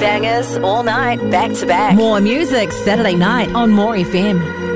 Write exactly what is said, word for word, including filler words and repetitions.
Bangers all night, back to back. More music Saturday night on More F M.